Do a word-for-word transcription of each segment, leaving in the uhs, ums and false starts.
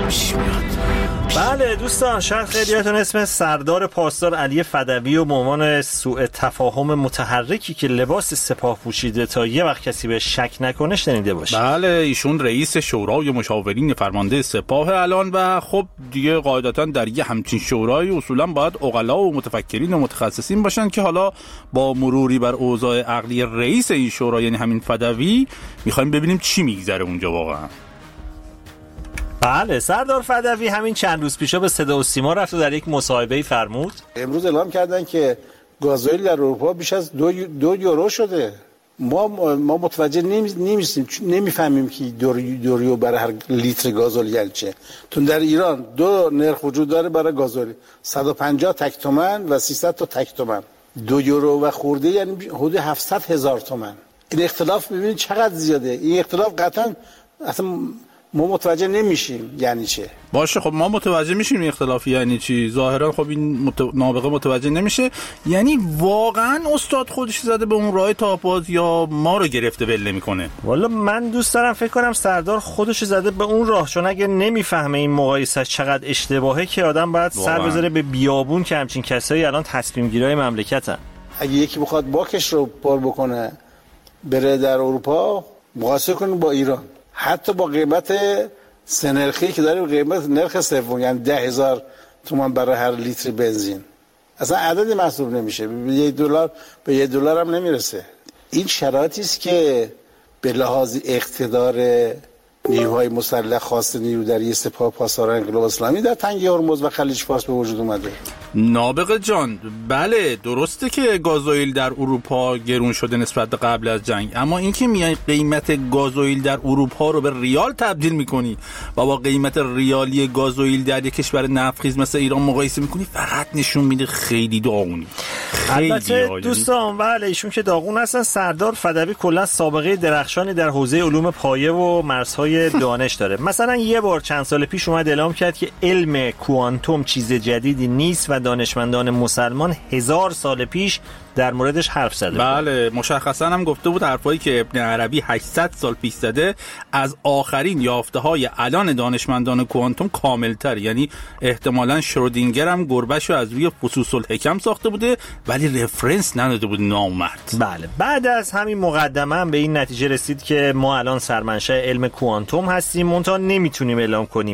پیش میاد. بله دوستان، شاید خیلیاتون اسم سردار پاسدار علی فدوی و به عنوان سوء تفاهم متحرکی که لباس سپاه پوشیده تا یه وقت کسی به شک نکنه شنیده باشه. بله، ایشون رئیس شورای مشاورین فرمانده سپاه الان و خب دیگه قاعدتا در یه همچین شورای اصولا باید عقلا و متفکرین و متخصصین باشن که حالا با مروری بر اوضاع عقلی رئیس این شورا یعنی همین فدوی میخوایم ببینیم چی میگذره اونجا واقعا. بله، سردار فدوی همین چند روز پیشا به صدا و سیما رفت و در یک مصاحبه‌ای فرمود امروز اعلام کردن که گازوئیل در اروپا بیش از دو, دو یورو شده. ما ما متوجه نمی‌شیم، نمیفهمیم که دو یورو برای هر لیتر گازوئیل یعنی چه. تو در ایران دو نرخ وجود داره برای گازوئیل، صد و پنجاه تک تومن و سیصد تا تک تومن. دو یورو و خورده یعنی حدود هفتصد هزار تومن. این اختلاف ببینید چقدر زیاده. این اختلاف قطعا اصلا ما متوجه نمیشیم یعنی چه. باشه، خب ما متوجه میشیم این اختلافی یعنی چی. ظاهرا خب این مت... نابغه متوجه نمیشه. یعنی واقعا استاد خودش زده به اون راه تاپاز یا ما رو گرفته ول نمیکنه؟ والا من دوست دارم فکر کنم سردار خودش زده به اون راه، چون اگه نمیفهمه این مقایسه چقدر اشتباهه که آدم باید سر بذاره به بیابون که همچین کسایی الان تصمیم گیرای مملکتن. اگه یکی بخواد باکش رو پر بکنه بره در اروپا، مقایسه کنه با ایران، حتی با قیمت سنرخی که داریم، قیمت نرخ سوم یعنی ده هزار تومان برای هر لیتر بنزین، اصلا عددی محسوب نمیشه، به یک دلار به یک دلار هم نمیرسه. این شرایطی است که به لحاظ اقتدار نیروهای مسلح خاص نیرودری سپاه پاسداران انقلاب اسلامی در تنگه هرمز و خلیج فارس به وجود اومده. نابغه جان، بله درسته که گازوئیل در اروپا گرون شده نسبت به قبل از جنگ، اما اینکه میای قیمت گازوئیل در اروپا رو به ریال تبدیل میکنی و با قیمت ریالی گازوئیل در یک کشور نفتخیز مثل ایران مقایسه میکنی، فقط نشون میده خیلی داغونی. البته دوستان، بله ایشون که داغون هستن. سردار فدوی کلا سابقه درخشانی در حوزه علوم پایه و مرزهای دانش داره. مثلا یه بار چند سال پیش اومد اعلام کرد که علم کوانتوم چیز جدیدی نیست و دانشمندان مسلمان هزار سال پیش در موردش حرف زده. بله، مشخصا هم گفته بود حرفایی که ابن عربی هشتصد سال پیش زده از آخرین یافته‌های الان دانشمندان کوانتوم کامل‌تر. یعنی احتمالاً شرودینگر هم گربه‌شو از روی فصوص الحکم ساخته بوده ولی رفرنس نداده بود نامرد. بله، بعد از همین مقدمه هم به این نتیجه رسید که ما الان سرمنشأ علم کوانتوم هستیم، منتها نمیتونیم اعلام کنیم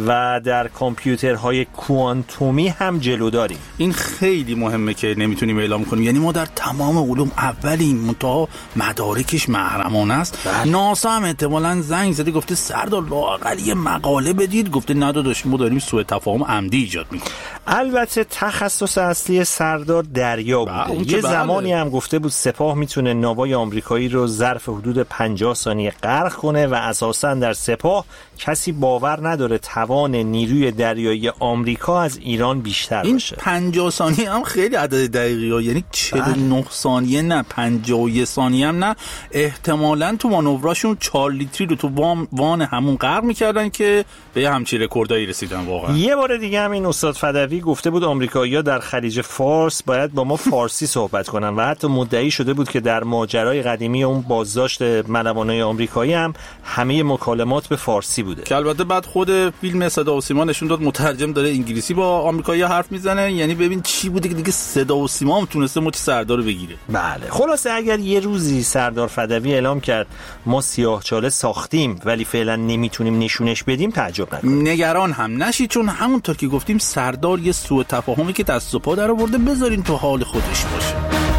و در کامپیوترهای کوانتومی هم جلو داریم. این خیلی مهمه که نمیتونیم اعلام کنیم. یعنی ما در تمام علوم اولیم، منتها مدارکش محرمانه است. بله. ناسا هم احتمالاً زنگ زده گفته سردار لااقل یه مقاله بدید، گفته نداداش ما داریم سوء تفاهم عمدی ایجاد میکنیم. البته تخصص اصلی سردار دریا بوده. یه زمانی هم گفته بود سپاه میتونه ناوای آمریکایی رو ظرف حدود پنجاه ثانیه غرق کنه و اساساً در سپاه کسی باور نداره توان نیروی دریایی آمریکا از ایران بیشتر این باشه. پنجاه ثانیه هم خیلی عدد دقیقیه، یعنی چهل و نه ثانیه نه، پنجاه و یک ثانیه هم نه. احتمالاً تو مانوراشون چهار لیتری رو تو وان, وان همون غرق میکردن که به همچین رکوردایی رسیدن واقعا. یه بار دیگه هم این استاد فدوی گفته بود آمریکایی‌ها در خلیج فارس باید با ما فارسی صحبت کنن و حتی مدعی شده بود که در ماجرای قدیمی اون بازداشت ملوانای آمریکایی هم همه مکالمات به فارسی بوده. که البته بعد خود فیلم صدا و سیما نشون داد مترجم داره انگلیسی با آمریکایی‌ها حرف میزنه. یعنی ببین چی بوده که دیگه صدا و سیما هم تونسته مچ سردار رو بگیره. بله، خلاصه اگر یه روزی سردار فدوی اعلام کرد ما سیاه‌چاله ساختیم ولی فعلا نمیتونیم نشونش بدیم، تعجب نکنید. نگران هم نشید، چون همونطور که گفتیم سردار یه سوء تفاهمی که دست و پا در آورده، بذارین تو حال خودش باشه.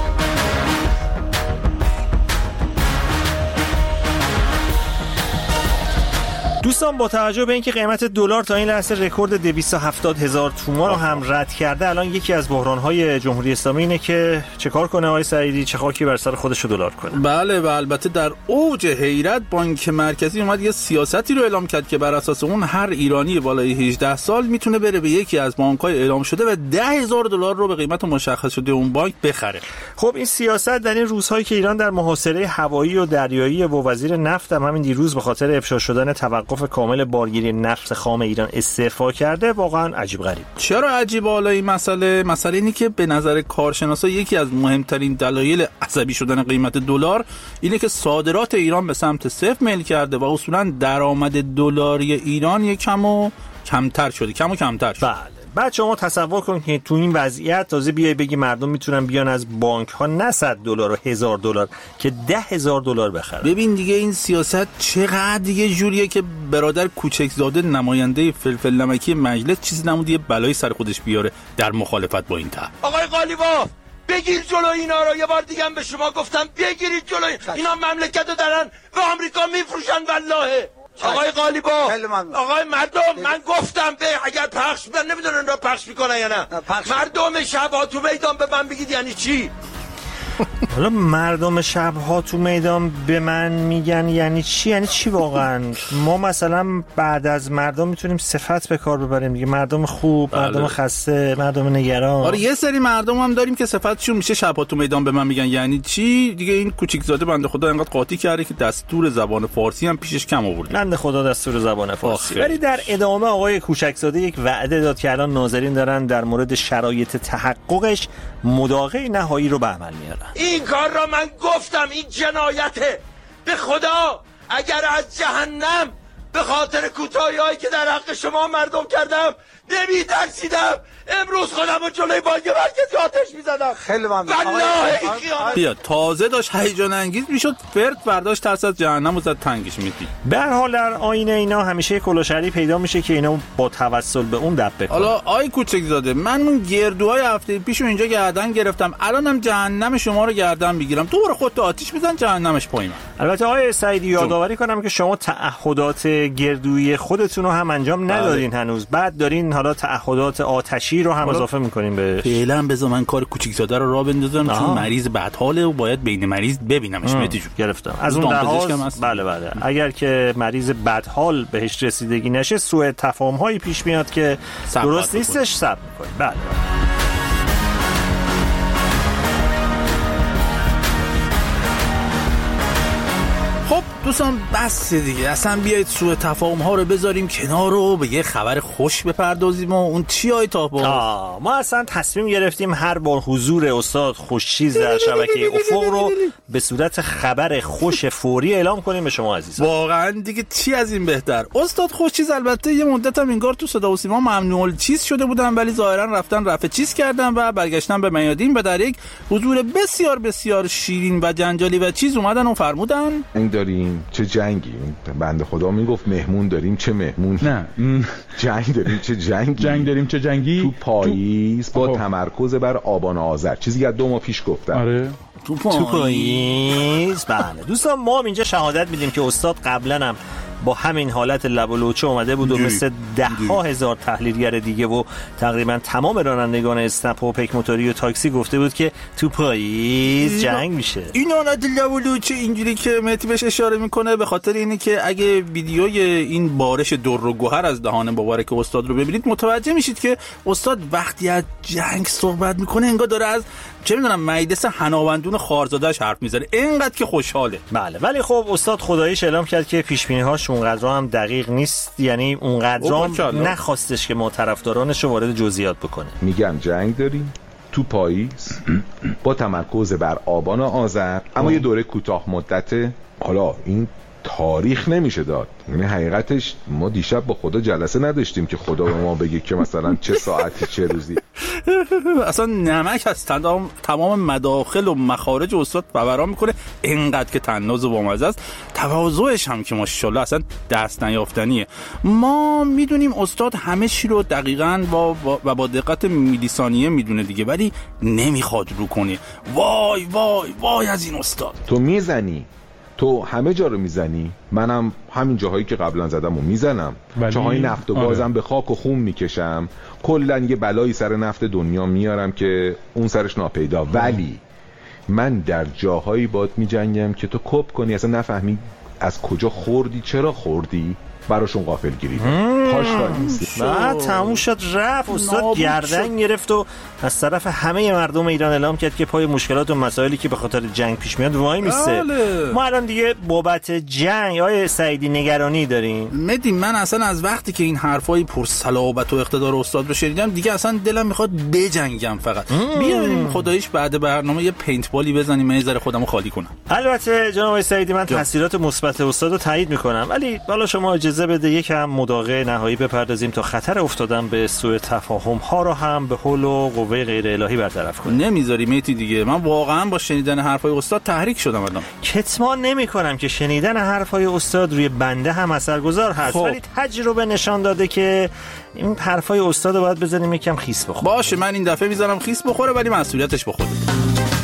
دوستان، با توجه به اینکه قیمت دلار تا این لحظه رکورد دویست و هفتاد هزار تومان رو هم رد کرده، الان یکی از بحران‌های جمهوری اسلامی اینه که چه کار کنه آقای سعیدی، چه خاکی بر سر خودش رو دلار کنه. بله و البته در اوج حیرت بانک مرکزی اومد یه سیاستی رو اعلام کرد که بر اساس اون هر ایرانی بالای هجده سال میتونه بره به یکی از بانک‌های اعلام شده و ده هزار دلار رو به قیمت مشخص شده اون بانک بخره. خب این سیاست در این روزهایی که ایران در محاصره هوایی و دریایی و وزیر نفت هم همین دیروز به خاطر افشا شدن توقف کامل بارگیری نفت خام ایران استعفا کرده، واقعا عجیب غریب. چرا عجیب حالا این مسئله؟ مسئله اینه که به نظر کارشناسا یکی از مهمترین دلایل عصبی شدن قیمت دلار اینه که صادرات ایران به سمت صفر میل کرده و اصولا درآمد دلاری ایران یکم و کمتر شده، کم و کمتر شده. بله. بعد شما تصور کن که تو این وضعیت تازه بیای بگی مردم میتونن بیان از بانک ها نه صد دلار و هزار دلار که ده هزار دلار بخرن. ببین دیگه این سیاست چقدر دیگه جوریه که برادر کوچکزاده نماینده فلفل نمکی مجلس چیزی نمود یه بلایی سر خودش بیاره در مخالفت با این طرح. آقای قالیباف بگیر جلو اینا رو. یه بار دیگه هم به شما گفتم بگیرید جلو اینا. مملکت رو دارن به آمریکا میفروشن والله. آقای قالیباف، آقای مردم، من گفتم به اگر پخش من نمیدونن را پخش میکنن یا نه. مردم شب ها تو میدان به من بگید یعنی چی؟ حالا مردم شب ها تو میدان به من میگن یعنی چی؟ یعنی چی واقعا؟ ما مثلا بعد از مردم میتونیم صفت به کار ببریم دیگه، مردم خوب، بله. مردم خسته، مردم نگران. آره یه سری مردم هم داریم که صفتشون میشه شب ها تو میدان به من میگن یعنی چی دیگه. این کوچیکزاده بنده خدا انقدر قاطی کرده که دستور زبان فارسی هم پیشش کم آورده. بنده خدا دستور زبان فارسی. ولی در ادامه آقای کوچکزاده یک وعده داد که الان ناظرین دارن در مورد شرایط تحققش مداقه نهایی رو به عمل میارن. این کار را من گفتم، این جنایته. به خدا اگر از جهنم به خاطر کوتاهی‌هایی که در حق شما مردم کردم نمی ترسیدم، امروز خودم رو جلوی بانک مرکزی آتش می‌زدم. خیلی ممنون. والله بیا تازه داشت هیجان انگیز میشد، فرد برداشت ترس از جهنم و زد تنگش میدی. به هر حال در آینه اینا همیشه کلوشری پیدا میشه که اینا با توسل به اون دب بکنن. حالا آی کوچکزاده من اون گردوهای هفته پیشو اینجا گردن گرفتم، الانم جهنم شما رو گردن میگیرم، تو برو خودت آتیش بزن جهنمش پای من. البته آقای سعیدی یادآوری کنم که شما تعهدات گردویی خودتون رو هم انجام ندادین هنوز، بعد دارین حالا تعهدات آتشی رو هم اضافه میکنین به. فعلا بذار من کار کوچیکزاده رو راه بندازم چون مریض بدحاله و باید بین مریض ببینمش. مهدی جون گرفتم از اون لحاظ. بله بله اگر که مریض بدحال بهش رسیدگی نشه سوء تفاهم هایی پیش میاد که درست نیستش، صبر میکنین. بله بله. خب دوستان بس دیگه، اصلا بیایید سوء تفاهم ها رو بذاریم کنار رو به یه خبر خوش بپردازیم. و اون چی های تا با ما اصلا تصمیم گرفتیم هر بار حضور استاد خوشچیز در شبکه افق رو به صورت خبر خوش فوری اعلام کنیم به شما عزیزان. واقعا دیگه چی از این بهتر. استاد خوشچیز البته یه مدت هم انگار تو صدا و سیما ممنوع الچیز شده بودن، ولی ظاهرا رفتن رفع چیز کردن و برگشتن به میادین و در یک حضور بسیار بسیار شیرین و جنجالی و چیز اومدن و فرمودن داریم چه جنگی. بنده خدا میگفت مهمون داریم چه مهمون، نه جنگ داریم چه جنگی. جنگ داریم چه جنگی تو پاییز با تمرکز بر آبان و آذر، چیزی که دو ماه پیش گفتم. آره تو پاییز. بله دوستان ما هم اینجا شهادت میدیم که استاد قبلا هم با همین حالت لب و لوچه اومده بود و مثل ده ها هزار تحلیلگر دیگه و تقریبا تمام رانندگان اسنپ و پیک موتوری و تاکسی گفته بود که تو پاییز جنگ میشه. این حالت لب و لوچه اینجوری که مهدی بهش اشاره میکنه به خاطر اینه که اگه ویدیوی این بارش در و گوهر از دهان مبارک استاد رو ببینید متوجه میشید که استاد وقتی از جنگ صحبت میکنه انگار داره از چه میدونم مجلس حناوندون خارزاده‌اش حرف میزنه، اینقدر که خوشحاله. بله ولی خب استاد خداییش اعلام کرد که پیش بینی‌هاش اونقدر هم دقیق نیست، یعنی اونقدر هم نخواستش که ما طرفدارانش رو وارد جزئیات بکنه. میگم جنگ داریم تو پاییز با تمرکز بر آبان و آذر، اما یه دوره کوتاه مدته. حالا این تاریخ نمیشه داد، یعنی حقیقتش ما دیشب با خدا جلسه نداشتیم که خدا به ما بگه که مثلا چه ساعتی چه روزی. اصلا نمک از تمام تمام مداخل و مخارج استاد فوران میکنه، اینقدر که طناز و بامزه است. تواضعش هم که ماشاءالله اصلا دست نیافتنیه. ما میدونیم استاد همه چی رو دقیقاً و با, با دقت میلی ثانیه میدونه دیگه، ولی نمیخواد رو کنه. وای وای وای از این استاد. تو میزنی، تو همه جا رو میزنی، منم همین جاهایی که قبلا زدم رو میزنم. چاهای نفت و گازم آره. به خاک و خون میکشم، کلن یه بلایی سر نفت دنیا میارم که اون سرش ناپیدا. ولی من در جاهایی باد میجنگم که تو کپ کنی، اصلا نفهمی از کجا خوردی، چرا خوردی، براشون غافلگیری پاش نیستی. بعد تموم شد رفت استاد گردن گرفت و از طرف همه مردم ایران اعلام کرد که پای مشکلات و مسائلی که به خاطر جنگ پیش میاد وای میسته. ما الان دیگه بابت جنگ آیه سعیدی نگرانی داریم. مدی من اصلا از وقتی که این حرفای پرصلابت و اقتدار استاد رو شنیدم دیگه اصلا دلم میخواد بجنگم. فقط بیایم خداییش بعد برنامه یه پینت بالی بزنیم من یه ذره خودمو خالی کنم. البته جناب سعیدی من تاثیرات مثبت استاد رو تایید میکنم، ولی حالا شما اجازه بده یکم مداقه نهایی بپردازیم تا خطر افتادن به سوء تفاهم ها رو هم به حول و قوه غیر الهی برطرف کنیم. نمیذاری میتی دیگه، من واقعا با شنیدن حرفای استاد تحریک شدم الان. کتمان نمیکنم که شنیدن حرفای استاد روی بنده هم اثرگذار هست، خب. ولی تجربه نشان داده که این حرفای استاد رو باید بزنیم یکم خیس بخوره. باشه من این دفعه میذارم خیس بخوره ولی مسئولیتش به خودت.